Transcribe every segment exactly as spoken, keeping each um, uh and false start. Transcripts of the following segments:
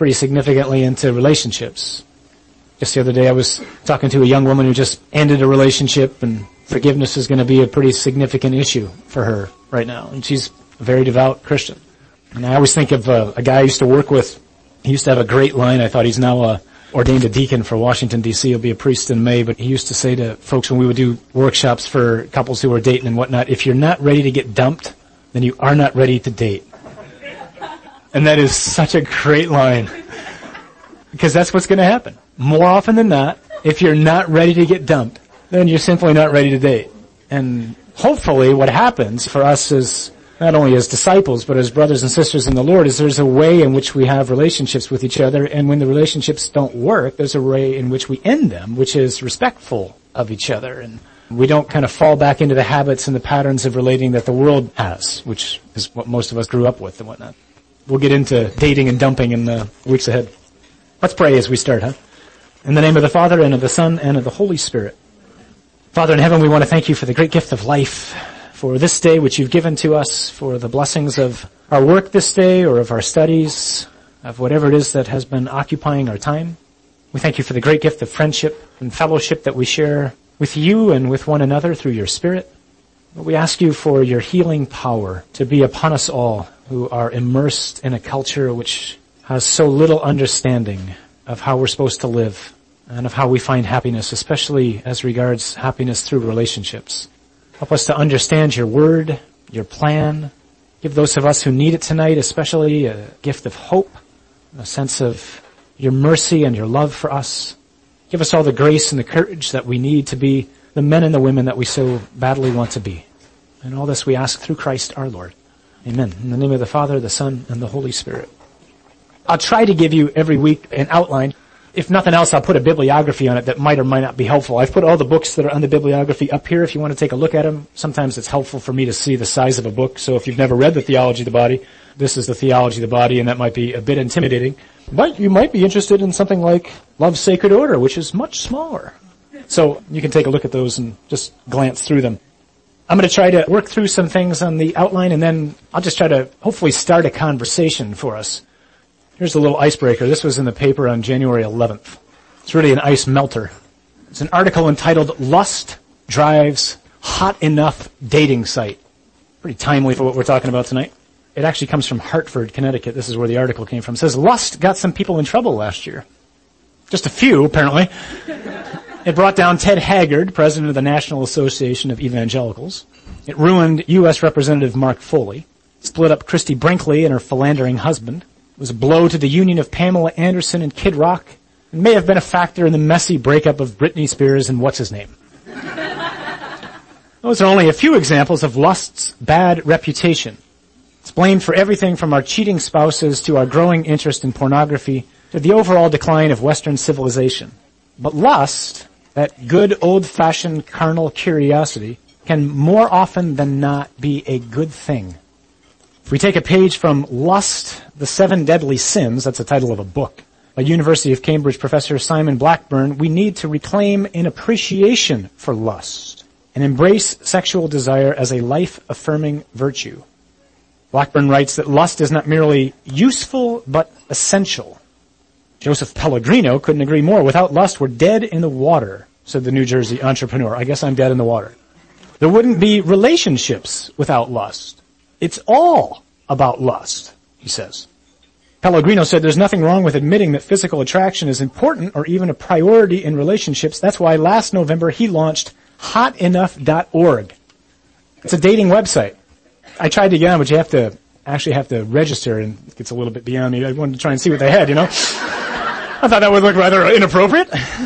pretty significantly into relationships. Just the other day I was talking to a young woman who just ended a relationship, and forgiveness is going to be a pretty significant issue for her right now. And she's a very devout Christian. And I always think of uh, a guy I used to work with. He used to have a great line. I thought he's now uh, ordained a deacon for Washington, D C He'll be a priest in May. But he used to say to folks when we would do workshops for couples who were dating and whatnot, if you're not ready to get dumped, then you are not ready to date. And that is such a great line. Because that's what's going to happen. More often than not, if you're not ready to get dumped, then you're simply not ready to date. And hopefully what happens for us is, not only as disciples, but as brothers and sisters in the Lord, is there's a way in which we have relationships with each other, and when the relationships don't work, there's a way in which we end them, which is respectful of each other. And we don't kind of fall back into the habits and the patterns of relating that the world has, which is what most of us grew up with and whatnot. We'll get into dating and dumping in the weeks ahead. Let's pray as we start, huh? In the name of the Father, and of the Son, and of the Holy Spirit. Father in heaven, we want to thank you for the great gift of life, for this day which you've given to us, for the blessings of our work this day, or of our studies, of whatever it is that has been occupying our time. We thank you for the great gift of friendship and fellowship that we share with you and with one another through your Spirit. But we ask you for your healing power to be upon us all who are immersed in a culture which has so little understanding of how we're supposed to live and of how we find happiness, especially as regards happiness through relationships. Help us to understand your word, your plan. Give those of us who need it tonight especially a gift of hope, a sense of your mercy and your love for us. Give us all the grace and the courage that we need to be the men and the women that we so badly want to be. And all this we ask through Christ our Lord. Amen. In the name of the Father, the Son, and the Holy Spirit. I'll try to give you every week an outline. If nothing else, I'll put a bibliography on it that might or might not be helpful. I've put all the books that are on the bibliography up here if you want to take a look at them. Sometimes it's helpful for me to see the size of a book. So if you've never read the Theology of the Body, this is the Theology of the Body, and that might be a bit intimidating. But you might be interested in something like Love's Sacred Order, which is much smaller. So you can take a look at those and just glance through them. I'm going to try to work through some things on the outline, and then I'll just try to hopefully start a conversation for us. Here's a little icebreaker. This was in the paper on January eleventh. It's really an ice melter. It's an article entitled, Lust Drives Hot Enough Dating Site. Pretty timely for what we're talking about tonight. It actually comes from Hartford, Connecticut. This is where the article came from. It says, Lust got some people in trouble last year. Just a few, apparently. It brought down Ted Haggard, president of the National Association of Evangelicals. It ruined U S Representative Mark Foley. Split up Christy Brinkley and her philandering husband. It was a blow to the union of Pamela Anderson and Kid Rock. It may have been a factor in the messy breakup of Britney Spears and what's-his-name. Those are only a few examples of lust's bad reputation. It's blamed for everything from our cheating spouses to our growing interest in pornography to the overall decline of Western civilization. But lust, that good old-fashioned carnal curiosity, can more often than not be a good thing. If we take a page from Lust, the Seven Deadly Sins, that's the title of a book, by University of Cambridge professor Simon Blackburn, we need to reclaim an appreciation for lust and embrace sexual desire as a life-affirming virtue. Blackburn writes that lust is not merely useful, but essential. Joseph Pellegrino couldn't agree more. Without lust, we're dead in the water, said the New Jersey entrepreneur. I guess I'm dead in the water. There wouldn't be relationships without lust. It's all about lust, he says. Pellegrino said there's nothing wrong with admitting that physical attraction is important or even a priority in relationships. That's why last November he launched hot enough dot org. It's a dating website. I tried to get on, but you have to actually have to register, and it gets a little bit beyond me. I wanted to try and see what they had, you know. I thought that would look rather inappropriate.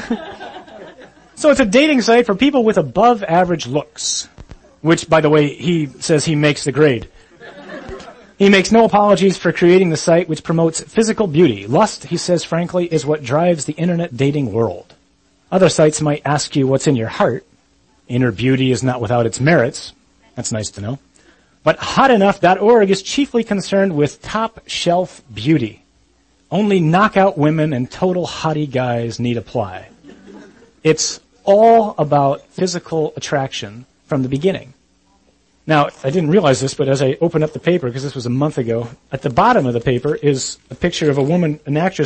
So it's a dating site for people with above average looks, which, by the way, he says he makes the grade. He makes no apologies for creating the site which promotes physical beauty. Lust, he says frankly, is what drives the internet dating world. Other sites might ask you what's in your heart. Inner beauty is not without its merits. That's nice to know. But hot enough dot org is chiefly concerned with top-shelf beauty. Only knockout women and total hottie guys need apply. It's all about physical attraction from the beginning. Now, I didn't realize this, but as I opened up the paper, because this was a month ago, at the bottom of the paper is a picture of a woman, an actress